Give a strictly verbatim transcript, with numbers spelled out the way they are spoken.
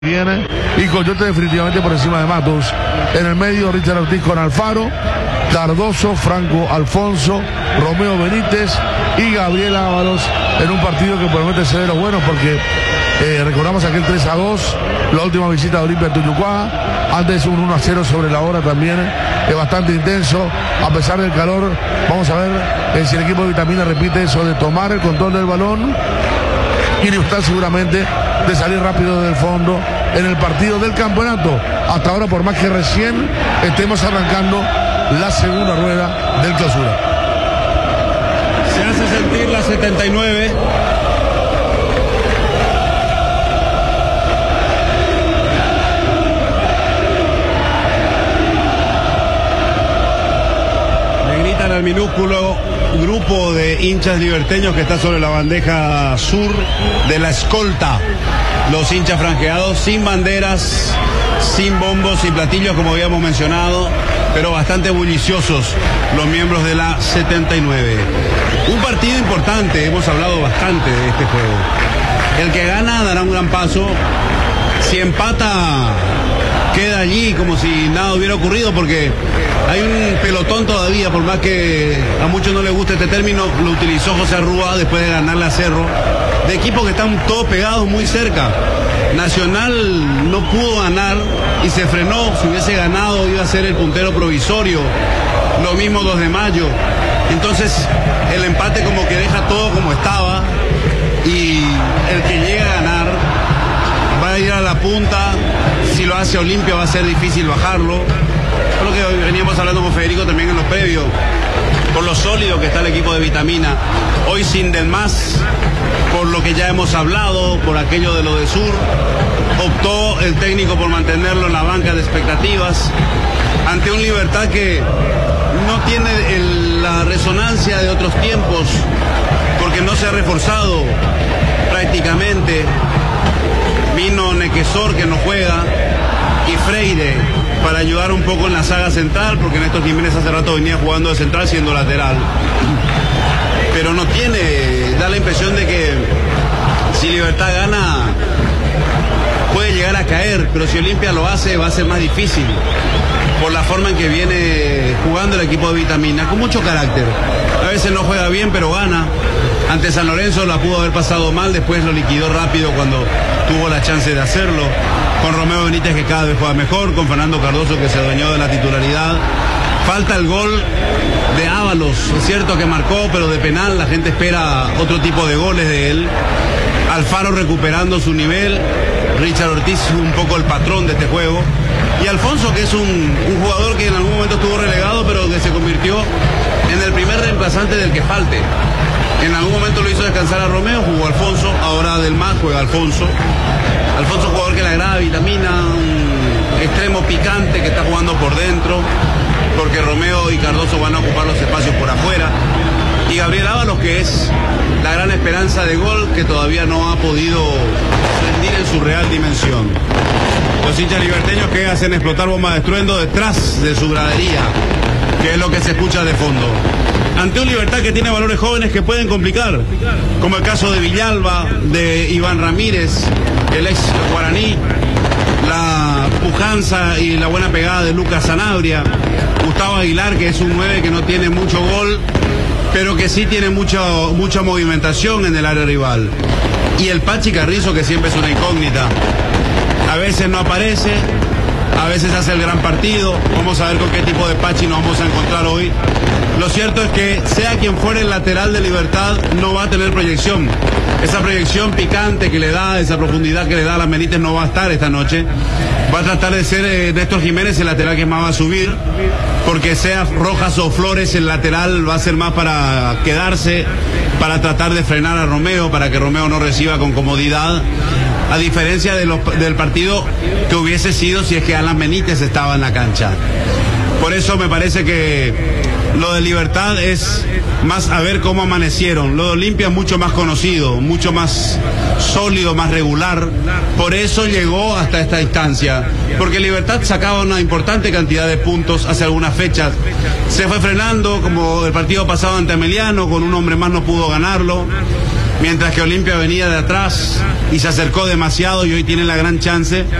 Viene y Coyote definitivamente por encima de Matos. En el medio Richard Ortiz con Alfaro, Cardoso, Franco Alfonso, Romeo Benítez y Gabriel Ábalos, en un partido que promete ser de los buenos porque eh, recordamos aquel tres a dos, la última visita de Olimpia a Tuyucuá, antes un uno a cero sobre la hora también, es bastante intenso, a pesar del calor. Vamos a ver eh, si el equipo de Vitamina repite eso de tomar el control del balón y disfrutar seguramente de salir rápido del fondo en el partido del campeonato. Hasta ahora, por más que recién estemos arrancando la segunda rueda del clausura. Se hace sentir la setenta y nueve. Le gritan al minúsculo grupo de hinchas liberteños que está sobre la bandeja sur de la escolta. Los hinchas franjeados, sin banderas, sin bombos, sin platillos, como habíamos mencionado, pero bastante bulliciosos los miembros de la setenta y nueve. Un partido importante, hemos hablado bastante de este juego. El que gana dará un gran paso. Si empata, queda allí como si nada hubiera ocurrido, porque hay un pelotón todavía, por más que a muchos no les guste este término, lo utilizó José Arrúa después de ganarle a Cerro, de equipos que están todos pegados muy cerca. Nacional no pudo ganar y se frenó. Si hubiese ganado iba a ser el puntero provisorio, lo mismo dos de mayo. Entonces el empate como que deja todo como estaba, y el que llega a ganar va a ir a la punta. Si lo hace Olimpia va a ser difícil bajarlo. Es lo que veníamos hablando con Federico también en los previos, por lo sólido que está el equipo de Vitamina. Hoy sin Del Mas, por lo que ya hemos hablado, por aquello de lo de Sur, optó el técnico por mantenerlo en la banca de expectativas, ante un Libertad que no tiene el, la resonancia de otros tiempos, porque no se ha reforzado prácticamente. Vino Nequesor, que no juega, y Freire para ayudar un poco en la saga central, porque Néstor Jiménez hace rato venía jugando de central siendo lateral, pero no tiene, da la impresión de que si Libertad gana puede llegar a caer, pero si Olimpia lo hace va a ser más difícil por la forma en que viene jugando el equipo de Vitamina, con mucho carácter. A veces no juega bien, pero gana. Ante San Lorenzo la pudo haber pasado mal, después lo liquidó rápido cuando tuvo la chance de hacerlo. Con Romeo Benítez, que cada vez juega mejor, con Fernando Cardoso, que se adueñó de la titularidad. Falta el gol de Ábalos, es cierto que marcó, pero de penal. La gente espera otro tipo de goles de él. Alfaro recuperando su nivel. Richard Ortiz un poco el patrón de este juego. Y Alfonso, que es un, un jugador que en algún momento estuvo relegado, pero que se convirtió en el primer reemplazante del que falte. En algún momento lo hizo descansar a Romeo, jugó Alfonso, ahora Del Mas juega Alfonso. Alfonso, jugador que le agrada Vitamina, un extremo picante que está jugando por dentro, porque Romeo y Cardoso van a ocupar los espacios por afuera. Y Gabriel Ábalos, que es la gran esperanza de gol, que todavía no ha podido rendir en su real dimensión. Los hinchas liberteños que hacen explotar bombas de estruendo detrás de su gradería, que es lo que se escucha de fondo. Ante un Libertad que tiene valores jóvenes que pueden complicar, como el caso de Villalba, de Iván Ramírez, el ex guaraní, la pujanza y la buena pegada de Lucas Sanabria, Gustavo Aguilar, que es un nueve que no tiene mucho gol, pero que sí tiene mucha, mucha movimentación en el área rival. Y el Pachi Carrizo, que siempre es una incógnita. A veces no aparece, a veces hace el gran partido. Vamos a ver con qué tipo de Pachi nos vamos a encontrar hoy. Lo cierto es que sea quien fuera el lateral de Libertad, no va a tener proyección. Esa proyección picante que le da, esa profundidad que le da a las Benítez no va a estar esta noche. Va a tratar de ser eh, Néstor Jiménez el lateral que más va a subir, porque sea Rojas o Flores el lateral va a ser más para quedarse, para tratar de frenar a Romeo, para que Romeo no reciba con comodidad, a diferencia de los, del partido que hubiese sido si es que Alan Benítez estaba en la cancha. Por eso me parece que lo de Libertad es más a ver cómo amanecieron. Lo de Olimpia es mucho más conocido, mucho más sólido, más regular. Por eso llegó hasta esta instancia. Porque Libertad sacaba una importante cantidad de puntos hace algunas fechas. Se fue frenando, como el partido pasado ante Ameliano, con un hombre más no pudo ganarlo. Mientras que Olimpia venía de atrás y se acercó demasiado y hoy tiene la gran chance